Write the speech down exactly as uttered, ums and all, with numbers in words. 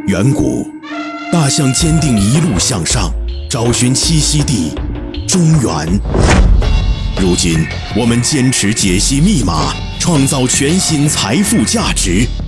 远古，大象坚定一路向上，找寻栖息地中原。如今，我们坚持解析密码，创造全新财富价值。